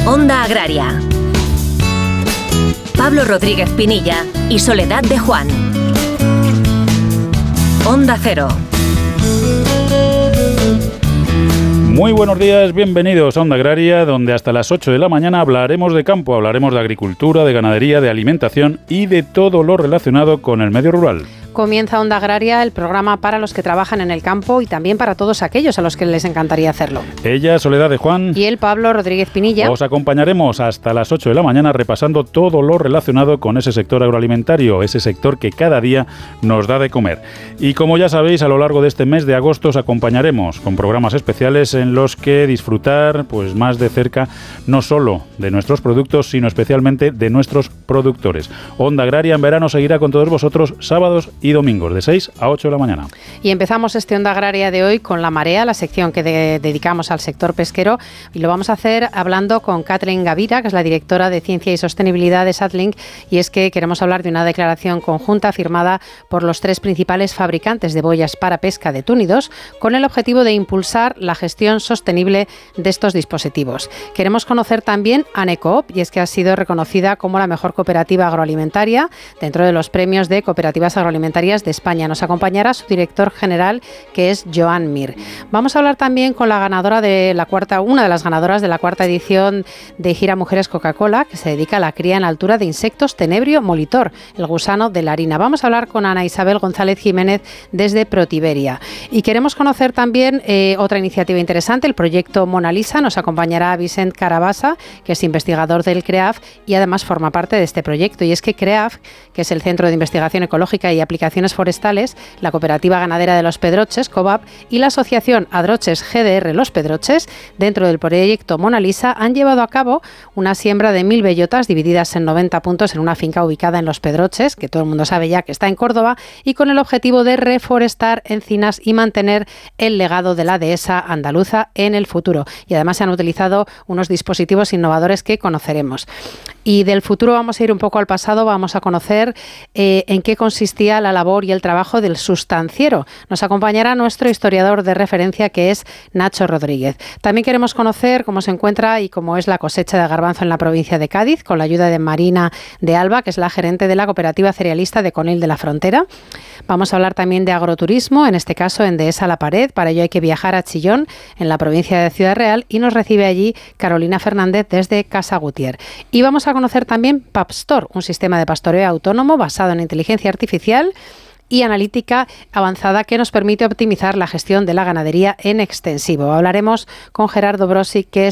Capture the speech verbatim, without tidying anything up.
Onda Agraria. Pablo Rodríguez Pinilla y Soledad de Juan. Onda Cero. Muy buenos días, bienvenidos a Onda Agraria, donde hasta las ocho de la mañana hablaremos de campo, hablaremos de agricultura, de ganadería, de alimentación y de todo lo relacionado con el medio rural. Comienza Onda Agraria, el programa para los que trabajan en el campo y también para todos aquellos a los que les encantaría hacerlo. Ella, Soledad de Juan. Y él, Pablo Rodríguez Pinilla. Os acompañaremos hasta las ocho de la mañana repasando todo lo relacionado con ese sector agroalimentario, ese sector que cada día nos da de comer. Y como ya sabéis, a lo largo de este mes de agosto os acompañaremos con programas especiales en los que disfrutar pues más de cerca no solo de nuestros productos, sino especialmente de nuestros productores. Onda Agraria en verano seguirá con todos vosotros sábados y domingos de seis a ocho de la mañana. Y empezamos este Onda Agraria de hoy con La Marea, la sección que de, dedicamos al sector pesquero, y lo vamos a hacer hablando con Kathleen Gavira, que es la directora de Ciencia y Sostenibilidad de SATLINC, y es que queremos hablar de una declaración conjunta firmada por los tres principales fabricantes de boyas para pesca de túnidos con el objetivo de impulsar la gestión sostenible de estos dispositivos. Queremos conocer también a Necoop, y es que ha sido reconocida como la mejor cooperativa agroalimentaria dentro de los premios de cooperativas agroalimentarias de España. Nos acompañará su director general, que es Joan Mir. Vamos a hablar también con la ganadora de la cuarta, una de las ganadoras de la cuarta edición de Gira Mujeres Coca-Cola, que se dedica a la cría en altura de insectos tenebrio molitor, el gusano de la harina. Vamos a hablar con Ana Isabel González Jiménez desde Protiberia. Y queremos conocer también eh, otra iniciativa interesante, el proyecto Mona Lisa. Nos acompañará Vicent Carabassa, que es investigador del CREAF y además forma parte de este proyecto. Y es que CREAF, que es el Centro de Investigación Ecológica y Aplicaciones Forestales, la Cooperativa Ganadera de Los Pedroches, COVAP, y la Asociación Adroches G D R Los Pedroches, dentro del proyecto Mona Lisa, han llevado a cabo una siembra de mil bellotas divididas en noventa puntos en una finca ubicada en Los Pedroches, que todo el mundo sabe ya que está en Córdoba, y con el objetivo de reforestar encinas y mantener el legado de la dehesa andaluza en el futuro. Y además se han utilizado unos dispositivos innovadores que conoceremos. Y del futuro vamos a ir un poco al pasado, vamos a conocer eh, en qué consistía la labor y el trabajo del sustanciero. Nos acompañará nuestro historiador de referencia, que es Nacho Rodríguez. También queremos conocer cómo se encuentra y cómo es la cosecha de garbanzo en la provincia de Cádiz, con la ayuda de Marina de Alba, que es la gerente de la cooperativa cerealista de Conil de la Frontera. Vamos a hablar también de agroturismo, en este caso en Dehesa La Pared. Para ello hay que viajar a Chillón, en la provincia de Ciudad Real, y nos recibe allí Carolina Fernández desde Casa Gutier. Y vamos a conocer también Papstor, un sistema de pastoreo autónomo basado en inteligencia artificial y analítica avanzada que nos permite optimizar la gestión de la ganadería en extensivo. Hablaremos con Gerardo Brosi, que es